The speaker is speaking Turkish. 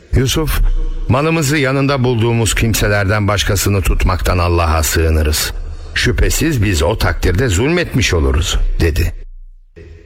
Yusuf, malımızı yanında bulduğumuz kimselerden başkasını tutmaktan Allah'a sığınırız. Şüphesiz biz o takdirde zulmetmiş oluruz, dedi.